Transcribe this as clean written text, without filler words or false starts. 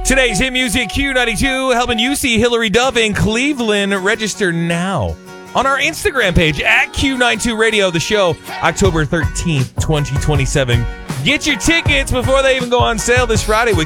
Today's hit music, Q92, helping you see Hillary Duff in Cleveland. Register now on our Instagram page at Q92 Radio, the show, October 13th, 2027. Get your tickets before they even go on sale this Friday with